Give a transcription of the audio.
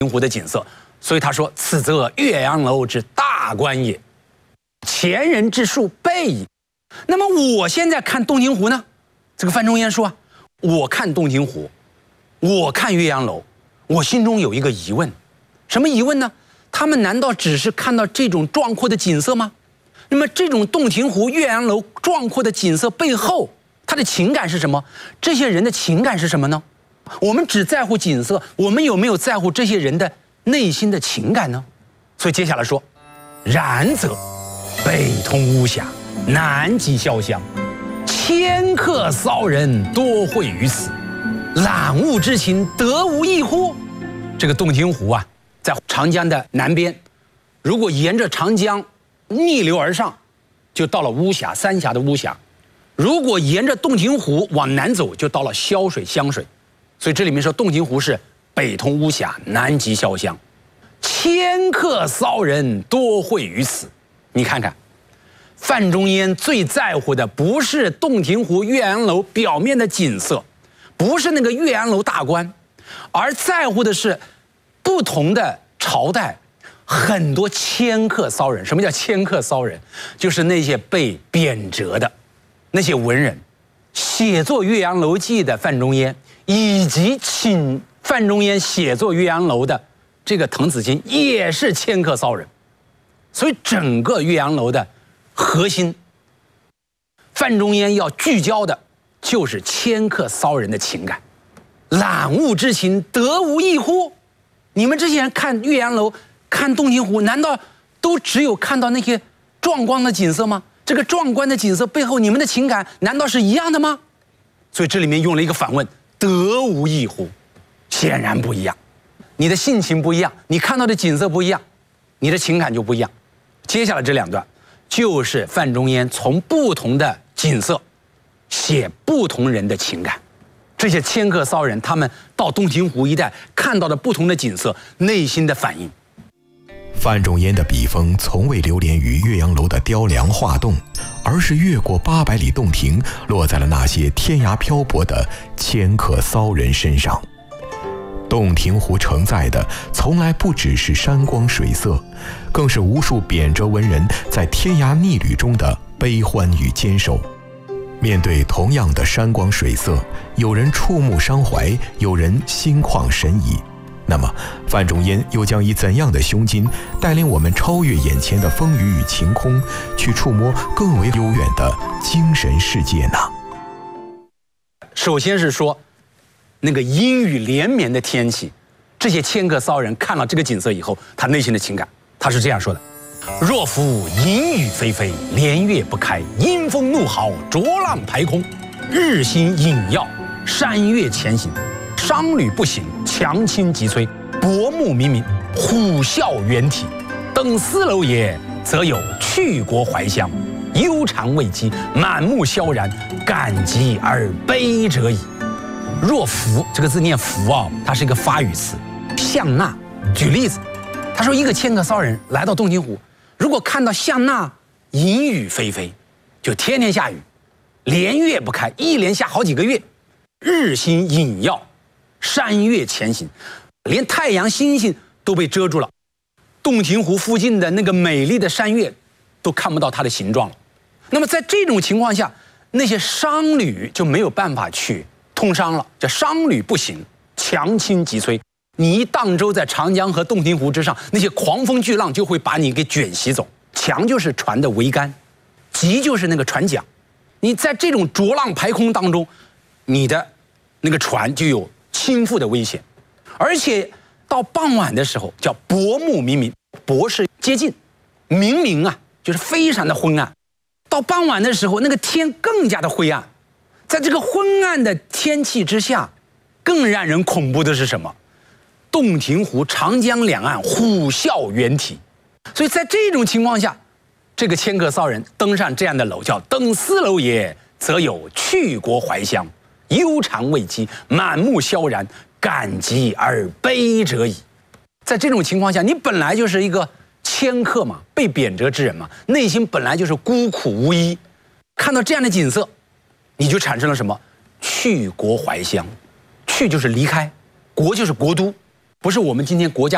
湖的景色，所以他说：“此则岳阳楼之大观也，前人之述备矣。”那么我现在看洞庭湖呢？这个范仲淹说啊，我看洞庭湖，我看岳阳楼，我心中有一个疑问，什么疑问呢？他们难道只是看到这种壮阔的景色吗？那么这种洞庭湖、岳阳楼壮阔的景色背后，他的情感是什么？这些人的情感是什么呢？我们只在乎景色，我们有没有在乎这些人的内心的情感呢？所以接下来说，然则北通巫峡，南极潇湘，迁客骚人多会于此，览物之情得无异乎？这个洞庭湖啊，在长江的南边，如果沿着长江逆流而上，就到了巫峡，三峡的巫峡；如果沿着洞庭湖往南走，就到了潇水、湘水。所以这里面说，洞庭湖是北通巫峡，南极潇湘，迁客骚人多会于此。你看看，范仲淹最在乎的不是洞庭湖、岳阳楼表面的景色，不是那个岳阳楼大观，而在乎的是不同的朝代很多迁客骚人。什么叫迁客骚人？就是那些被贬谪的那些文人。写作《岳阳楼记》的范仲淹，以及请范仲淹写作《岳阳楼》的这个滕子京，也是迁客骚人。所以整个岳阳楼的核心，范仲淹要聚焦的就是迁客骚人的情感。览物之情得无异乎？你们这些人看岳阳楼、看洞庭湖，难道都只有看到那些壮观的景色吗？这个壮观的景色背后，你们的情感难道是一样的吗？所以这里面用了一个反问：得无异乎？显然不一样。你的性情不一样，你看到的景色不一样，你的情感就不一样。接下来这两段就是范仲淹从不同的景色写不同人的情感。这些迁客骚人，他们到洞庭湖一带看到的不同的景色，内心的反应。 范仲淹的笔锋从未流连于岳阳楼的雕梁画栋，而是越过800里洞庭，落在了那些天涯漂泊的迁客骚人身上。洞庭湖承载的从来不只是山光水色，更是无数贬谪文人在天涯逆旅中的悲欢与坚守。面对同样的山光水色，有人触目伤怀，有人心旷神怡。那么范仲淹又将以怎样的胸襟带领我们超越眼前的风雨与晴空，去触摸更为悠远的精神世界呢？ 首先是说那个阴雨连绵的天气，这些迁客骚人看了这个景色以后，他内心的情感，他是这样说的：若夫阴雨霏霏，连月不开，阴风怒号，浊浪排空，日星隐曜，山岳前行，商旅不行，强倾急摧，薄暮冥冥，虎啸猿啼。登斯楼也，则有去国怀乡，忧谗畏讥，满目萧然，感极而悲者矣。若夫这个字念夫啊，它是一个发语词。向纳举例子，他说一个迁客骚人来到洞庭湖，如果看到向纳阴雨霏霏，就天天下雨，连月不开，一连下好几个月，日星隐曜，山岳前行，连太阳星星都被遮住了，洞庭湖附近的那个美丽的山岳都看不到它的形状了。那么在这种情况下，那些商旅就没有办法去通商了，叫商旅不行，强倾急摧。你一荡舟在长江和洞庭湖之上，那些狂风巨浪就会把你给卷袭走。强就是船的桅杆，急就是那个船桨。你在这种浊浪排空当中，你的那个船就有倾覆的危险。而且到傍晚的时候，叫薄暮冥冥，薄是接近，冥冥啊就是非常的昏暗。到傍晚的时候，那个天更加的灰暗。在这个昏暗的天气之下，更让人恐怖的是什么？洞庭湖、长江两岸虎啸猿啼。所以在这种情况下，这个迁客骚人登上这样的楼，叫登斯楼也，则有去国怀乡，忧谗畏讥，满目萧然，感极而悲者矣。在这种情况下，你本来就是一个迁客嘛，被贬谪之人嘛，内心本来就是孤苦无依，看到这样的景色，你就产生了什么？去国怀乡。去就是离开，国就是国都，不是我们今天国家